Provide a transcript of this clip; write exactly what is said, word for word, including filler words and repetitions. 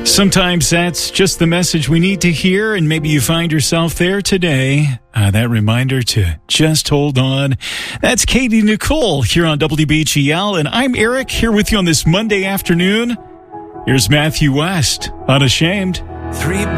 Sometimes that's just the message we need to hear, and maybe you find yourself there today. Uh, that reminder to just hold on. That's Katie Nicole here on W B G L, and I'm Eric here with you on this Monday afternoon. Here's Matthew West, Unashamed. Three